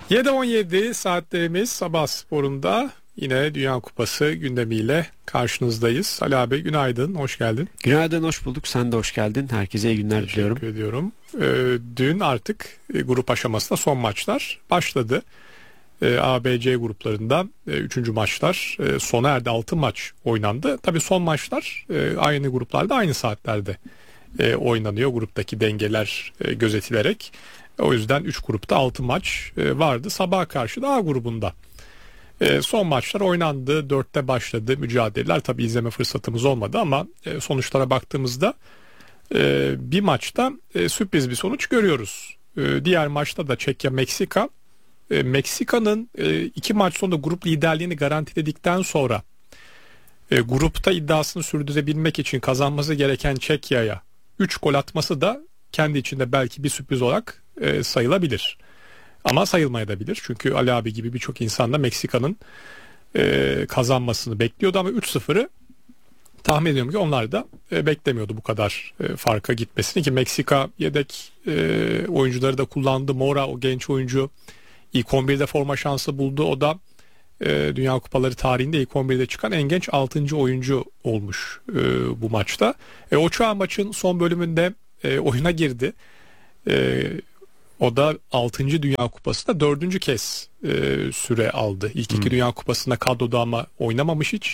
7:17 saatlerimiz Sabah Spor'unda yine Dünya Kupası gündemiyle karşınızdayız. Ali abi günaydın, hoş geldin. Günaydın, hoş bulduk. Sen de hoş geldin. Herkese iyi günler diliyorum. Teşekkür ediyorum. Dün artık grup aşamasında son maçlar başladı. A, B, C gruplarında 3. maçlar sona erdi. 6 maç oynandı. Tabii son maçlar aynı gruplarda aynı saatlerde oynanıyor. Gruptaki dengeler gözetilerek. O yüzden 3 grupta 6 maç vardı. Sabaha karşı da A grubunda son maçlar oynandı. 4'te başladı mücadeleler. Tabii izleme fırsatımız olmadı ama sonuçlara baktığımızda bir maçta sürpriz bir sonuç görüyoruz. Diğer maçta da Çekya-Meksika. Meksika'nın 2 maç sonunda grup liderliğini garantiledikten sonra grupta iddiasını sürdürebilmek için kazanması gereken Çekya'ya 3 gol atması da kendi içinde belki bir sürpriz olarak sayılabilir. Ama sayılmayabilir. Çünkü Ali abi gibi birçok insan da Meksika'nın kazanmasını bekliyordu ama 3-0'ı tahmin ediyorum ki onlar da beklemiyordu bu kadar farka gitmesini, ki Meksika yedek oyuncuları da kullandı. Mora, o genç oyuncu, ilk 11'de forma şansı buldu. O da Dünya Kupaları tarihinde ilk 11'de çıkan en genç 6. oyuncu olmuş bu maçta. Ochoa maçın son bölümünde oyuna girdi. O da 6. Dünya Kupası'nda 4. kez süre aldı. İlk 2 Dünya Kupası'nda kadroda ama oynamamış hiç.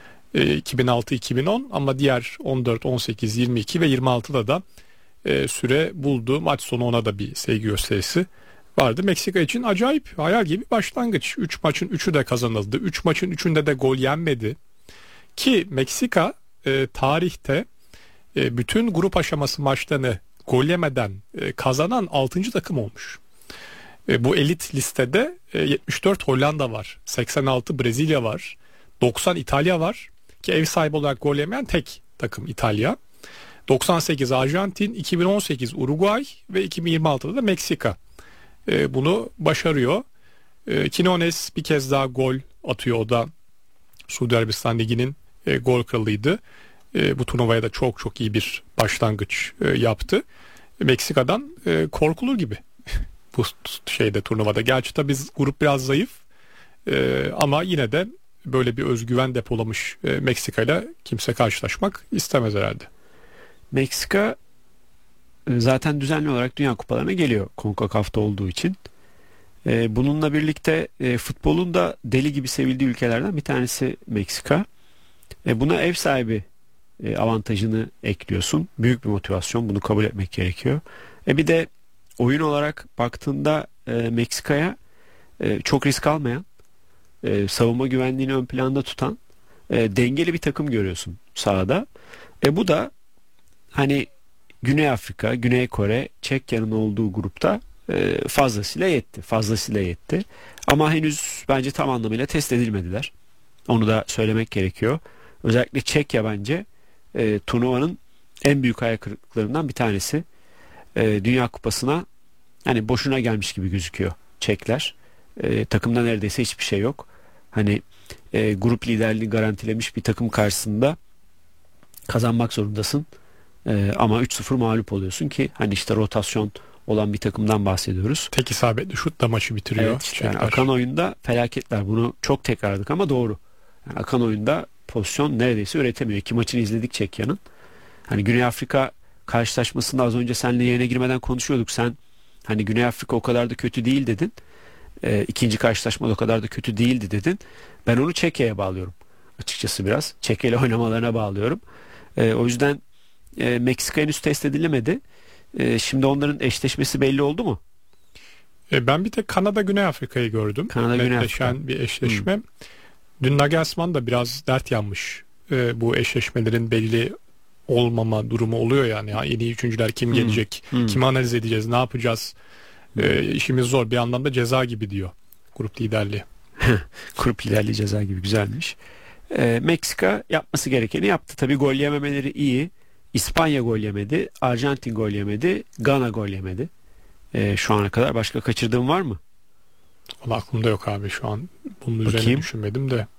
2006-2010 ama diğer 14, 18, 22 ve 26'da da süre buldu. Maç sonu ona da bir sevgi gösterisi vardı. Meksika için acayip, hayal gibi başlangıç. 3 maçın 3'ü de kazanıldı. 3 maçın 3'ünde de gol yenmedi. Ki Meksika tarihte bütün grup aşaması maçlarını gol yemeden kazanan 6. takım olmuş. Bu elit listede 74 Hollanda var, 86 Brezilya var, 90 İtalya var ki ev sahibi olarak gol yemeyen tek takım İtalya. 98 Arjantin, 2018 Uruguay ve 2026'da da Meksika bunu başarıyor. Quinones bir kez daha gol atıyor, o da Suudi Arabistan Ligi'nin gol kralıydı. Bu turnuvaya da çok çok iyi bir başlangıç yaptı. Meksika'dan korkulur gibi bu turnuvada. Gerçi tabii grup biraz zayıf ama yine de böyle bir özgüven depolamış Meksika ile kimse karşılaşmak istemez herhalde. Meksika zaten düzenli olarak Dünya Kupalarına geliyor CONCACAF'ta olduğu için. Bununla birlikte futbolun da deli gibi sevildiği ülkelerden bir tanesi Meksika. Buna ev sahibi avantajını ekliyorsun. Büyük bir motivasyon, bunu kabul etmek gerekiyor. Bir de oyun olarak baktığında Meksika'ya çok risk almayan, savunma güvenliğini ön planda tutan dengeli bir takım görüyorsun sahada. Bu da hani Güney Afrika, Güney Kore, Çekya'nın olduğu grupta fazlasıyla yetti. Ama henüz bence tam anlamıyla test edilmediler. Onu da söylemek gerekiyor. Özellikle Çekya bence turnuvanın en büyük hayal kırıklıklarından bir tanesi. Dünya Kupası'na hani boşuna gelmiş gibi gözüküyor Çekler. Takımda neredeyse hiçbir şey yok. Hani grup liderliğini garantilemiş bir takım karşısında kazanmak zorundasın. Ama 3-0 mağlup oluyorsun ki hani işte rotasyon olan bir takımdan bahsediyoruz. Tek isabetli şutla maçı bitiriyor. Evet, işte yani akan oyunda felaketler. Bunu çok tekrarladık ama doğru. Yani akan oyunda pozisyon neredeyse üretemiyor. 2 maçını izledik Çekya'nın. Hani Güney Afrika karşılaşmasında az önce seninle yayına girmeden konuşuyorduk. Sen hani Güney Afrika o kadar da kötü değil dedin. İkinci karşılaşmada o kadar da kötü değildi dedin. Ben onu Çekya'ya bağlıyorum. Açıkçası biraz. Çekya ile oynamalarına bağlıyorum. O yüzden Meksika henüz test edilemedi. Şimdi onların eşleşmesi belli oldu mu? Ben bir tek Kanada Güney Afrika'yı gördüm. Netleşen bir eşleşme. Dün Nagelsmann da biraz dert yanmış. Bu eşleşmelerin belli olmama durumu oluyor yani. En iyi üçüncüler kim gelecek? Kimi analiz edeceğiz? Ne yapacağız? İşimiz zor. Bir anlamda ceza gibi diyor grup liderliği. Grup liderliği ceza gibi, güzelmiş. Meksika yapması gerekeni yaptı. Tabii gol yememeleri iyi. İspanya gol yemedi. Arjantin gol yemedi. Gana gol yemedi. Şu ana kadar başka kaçırdığım var mı? Valla aklımda yok abi şu an. Bunun üzerine düşünmedim de.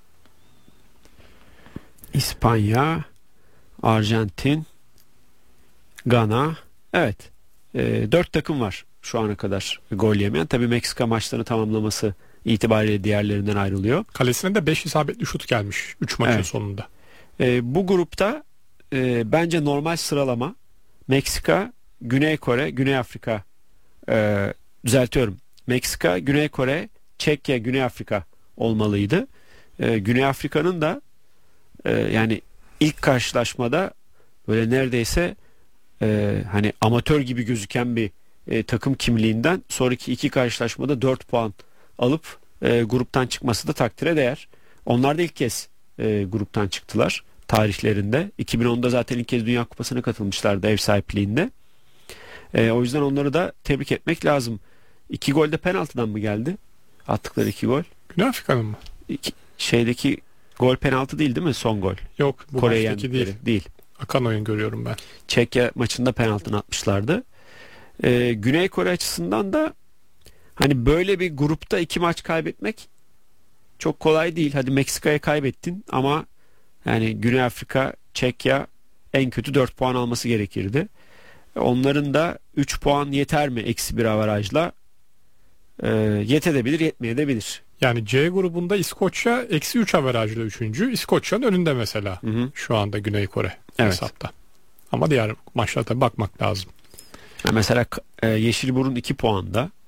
İspanya, Arjantin, Gana. Evet. 4 takım var şu ana kadar gol yemeyen. Tabii Meksika maçlarını tamamlaması itibariyle diğerlerinden ayrılıyor. Kalesine de 5 isabetli şut gelmiş 3 maçın Evet. sonunda. Bu grupta bence normal sıralama Meksika, Güney Kore, Güney Afrika, düzeltiyorum. Meksika, Güney Kore, Çekya, Güney Afrika olmalıydı. Güney Afrika'nın da yani ilk karşılaşmada böyle neredeyse hani amatör gibi gözüken bir takım kimliğinden sonraki iki karşılaşmada 4 puan alıp gruptan çıkması da takdire değer. Onlar da ilk kez gruptan çıktılar tarihlerinde. 2010'da zaten ilk kez Dünya Kupası'na katılmışlardı ev sahipliğinde. O yüzden onları da tebrik etmek lazım. 2 gol de penaltıdan mı geldi? Attıkları 2 gol. Güney Afrika'nın mı? Şeydeki gol penaltı değil mi son gol? Yok, bu Kore'ye maçtaki yendikleri değil. Akan oyun görüyorum ben. Çekya maçında penaltını atmışlardı. Güney Kore açısından da hani böyle bir grupta 2 maç kaybetmek çok kolay değil. Hadi Meksika'ya kaybettin ama yani Güney Afrika, Çekya en kötü 4 puan alması gerekirdi. Onların da 3 puan yeter mi eksi bir averajla? Yetebilir, yetmeyebilir. Yani C grubunda İskoçya eksi 3 averajla 3. İskoçya'nın önünde mesela. Hı hı. Şu anda Güney Kore Evet. hesapta. Ama diğer maçlara tabii bakmak lazım. Mesela Yeşilburun 2 puanda.